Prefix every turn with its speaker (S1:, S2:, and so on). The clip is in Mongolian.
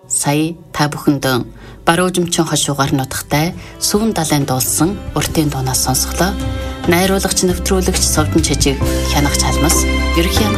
S1: Сая та бүхэндээ баруужимчин хошуугаар нутагтай сүүн далайн дуулсан уртын дуунаас сонсголоо. Найруулагч нэвтрүүлэгч Совдон Чижиг хянах чалмас ерхий